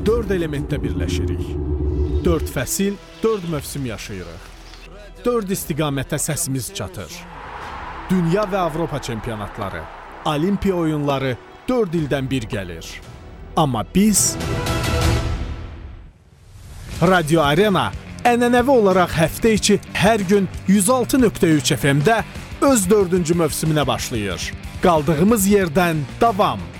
4 elementdə birləşirik. 4 fəsil, 4 mövsüm yaşayırıq. 4 istiqamətə səsimiz çatır. Dünya və Avropa çempionatları, Olimpiya oyunları 4 ildən bir gəlir. Amma biz Radio Arena ənənəvi olaraq həftə içi hər gün 106.3 FM-də öz 4-cü mövsümünə başlayır. Qaldığımız yerdən davam.